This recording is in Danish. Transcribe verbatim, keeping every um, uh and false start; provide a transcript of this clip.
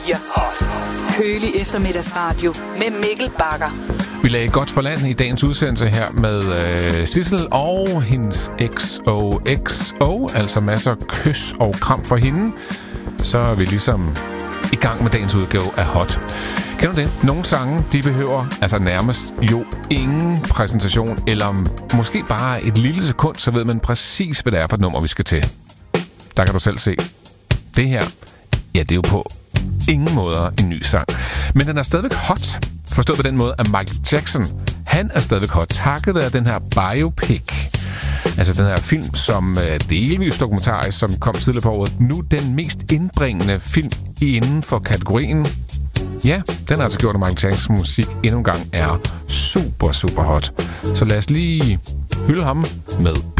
fire. Kølig eftermiddagsradio med Mikkel Bagger. Vi lagde godt for land i dagens udsendelse her med øh, Sissel og hendes X O X O, altså masser kys og kram for hende. Så er vi ligesom i gang med dagens udgave af Hot. Kender du det? Nogle sange, de behøver altså nærmest jo ingen præsentation, eller måske bare et lille sekund, så ved man præcis, hvad det er for et nummer, vi skal til. Der kan du selv se. Det her, ja, det er jo på ingen måder en ny sang. Men den er stadigvæk hot. Forstået på den måde, at Michael Jackson, han er stadigvæk hot, takket være den her biopic. Altså den her film, som er delvis dokumentarisk, som kom tidligere på året. Nu den mest indbringende film inden for kategorien. Ja, den har altså gjort, at Michael Jacksons musik endnu en gang er super, super hot. Så lad os lige hylde ham med